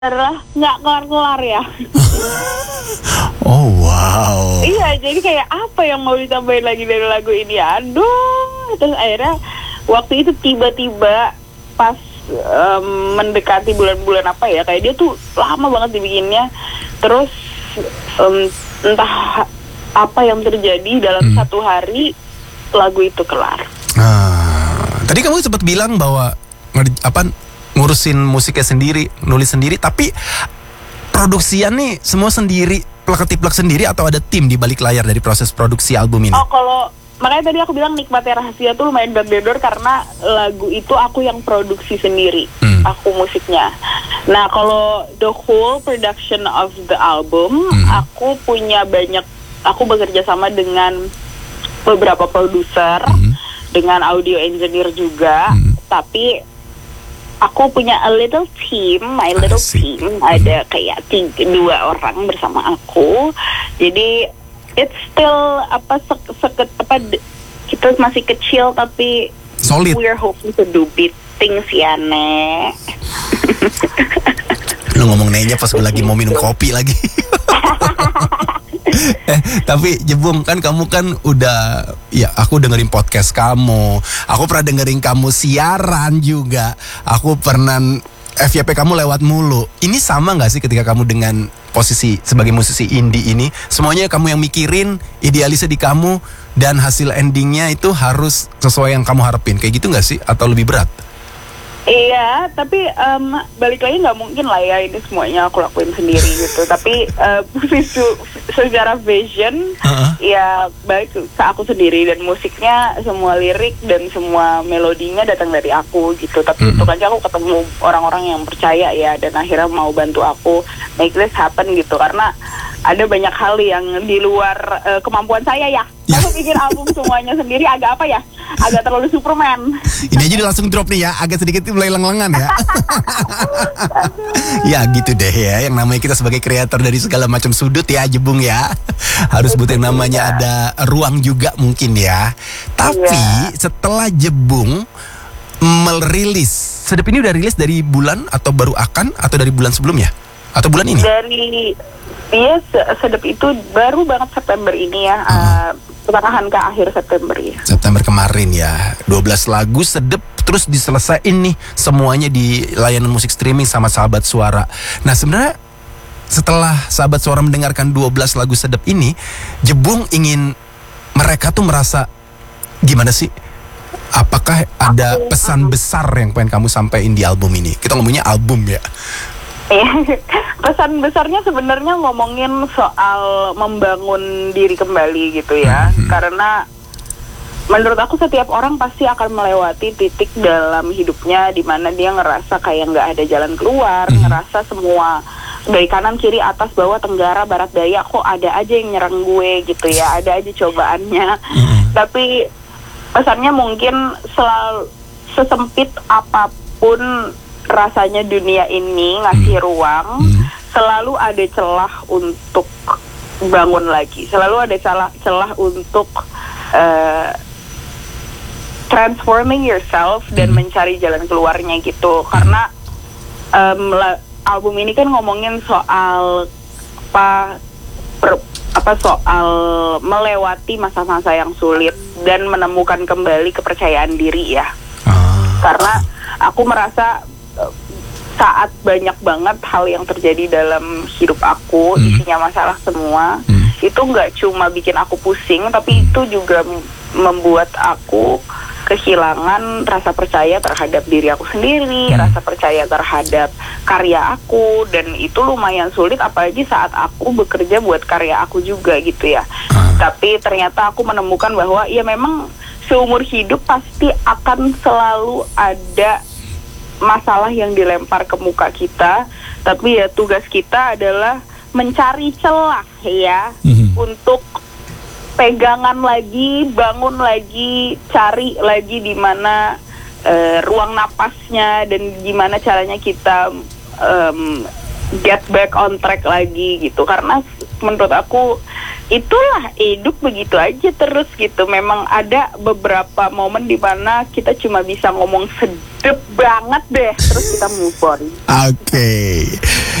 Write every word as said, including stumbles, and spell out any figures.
nggak kelar-kelar ya. Oh wow. Iya, jadi kayak apa yang mau ditambahin lagi dari lagu ini? Aduh, terus akhirnya waktu itu tiba-tiba pas um, mendekati bulan-bulan apa ya, kayak dia tuh lama banget dibikinnya. Terus um, entah apa yang terjadi dalam hmm. satu hari lagu itu kelar. Nah, tadi kamu sempat bilang bahwa apa ngurusin musiknya sendiri, nulis sendiri, tapi produksian nih semua sendiri, plak-ketiplak sendiri, atau ada tim di balik layar dari proses produksi album ini? Oh, kalau makanya tadi aku bilang Nikmatnya Rahasia tuh lumayan bag-dedor karena lagu itu aku yang produksi sendiri, hmm. aku musiknya. Nah, kalau the whole production of the album, hmm. aku punya banyak, aku bekerja sama dengan beberapa produser, hmm. dengan audio engineer juga, hmm. tapi aku punya a little team, my little Asik. team, ada kayak tiga, dua orang bersama aku. Jadi it's still apa sek, seket apa kita masih kecil tapi solid. We're hoping to do big things ya, Nek. Lu ngomong nenya pas gue lagi mau minum kopi lagi. eh, tapi Jebung, kan kamu kan udah, ya aku dengerin podcast kamu, aku pernah dengerin kamu siaran juga, aku pernah F Y P kamu lewat mulu. Ini sama gak sih ketika kamu dengan posisi sebagai musisi indie ini? Semuanya kamu yang mikirin, idealisnya di kamu, dan hasil endingnya itu harus sesuai yang kamu harapin, kayak gitu gak sih? Atau lebih berat? Iya, tapi um, balik lagi nggak mungkin lah ya ini semuanya aku lakuin sendiri gitu. Tapi uh, secara vision, uh-huh. ya balik ke aku sendiri, dan musiknya, semua lirik dan semua melodinya datang dari aku gitu. Tapi uh-huh. untuk aja aku ketemu orang-orang yang percaya ya, dan akhirnya mau bantu aku make this happen gitu. Karena ada banyak hal yang di luar uh, kemampuan saya ya. Aku bikin album semuanya sendiri agak apa ya? Agak terlalu Superman. Ini aja langsung drop nih ya, agak sedikit mulai leng-lengan ya. Ya gitu deh ya, yang namanya kita sebagai kreator dari segala macam sudut ya, Jebung ya. Harus butuh namanya ada ruang juga mungkin ya. Tapi setelah Jebung merilis, Sedep ini udah rilis dari bulan atau baru akan, atau dari bulan sebelumnya? Atau bulan ini? Dari dia Sedep itu baru banget September ini ya. Uh-huh. uh, Pertengahan ke akhir September ya. September kemarin ya. dua belas lagu Sedep terus diselesain nih semuanya di layanan musik streaming sama Sahabat Suara. Nah, sebenarnya setelah Sahabat Suara mendengarkan dua belas lagu Sedep ini, Jebung ingin mereka tuh merasa gimana sih? Apakah ada aku, pesan aku. besar yang pengen kamu sampaikan di album ini? Kita ngomongnya album ya. Pesan besarnya sebenarnya ngomongin soal membangun diri kembali gitu ya. Mm-hmm. Karena menurut aku setiap orang pasti akan melewati titik dalam hidupnya di mana dia ngerasa kayak nggak ada jalan keluar, mm-hmm. ngerasa semua dari kanan kiri atas bawah tenggara barat daya kok ada aja yang nyerang gue gitu ya, ada aja cobaannya. Mm-hmm. Tapi pesannya mungkin selalu sesempit apapun rasanya dunia ini ngasih hmm. ruang, hmm. selalu ada celah untuk bangun lagi, selalu ada celah celah untuk uh, transforming yourself hmm. dan mencari jalan keluarnya gitu. Hmm. Karena um, la- album ini kan ngomongin soal apa per, apa soal melewati masa-masa yang sulit dan menemukan kembali kepercayaan diri ya. Hmm. Karena aku merasa saat banyak banget hal yang terjadi dalam hidup aku, hmm. isinya masalah semua, hmm. itu nggak cuma bikin aku pusing, tapi hmm. itu juga membuat aku kehilangan rasa percaya terhadap diri aku sendiri, hmm. rasa percaya terhadap karya aku, dan itu lumayan sulit apalagi saat aku bekerja buat karya aku juga gitu ya. Hmm. Tapi ternyata aku menemukan bahwa ya memang seumur hidup pasti akan selalu ada masalah yang dilempar ke muka kita, tapi ya tugas kita adalah mencari celah ya, mm-hmm. untuk pegangan lagi, bangun lagi, cari lagi di mana uh, ruang napasnya dan gimana caranya kita um, get back on track lagi gitu. Karena menurut aku itulah hidup begitu aja terus gitu. Memang ada beberapa momen di mana kita cuma bisa ngomong sedep banget deh, terus kita move on. Oke. Okay.